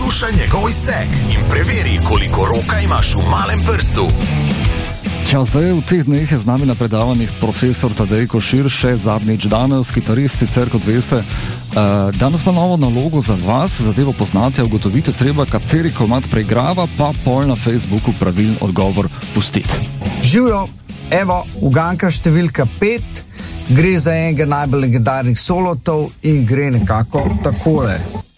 Poslušaj njegov izsek in preveri, koliko roka imaš v malem prstu. Zdaj v teh dneh je z nami na predavanjih profesor Tadej Košir, še zadnjič danes, kitarist, sicer kot veste. Danes ima novo nalogo za vas, zadevo poznate, ugotovite treba, kateri komad preigrava, pa pol na Facebooku pravilen odgovor pustiti. Živijo, evo, uganka številka 5, gre za enega najbolj legendarnih solotov in gre nekako takole.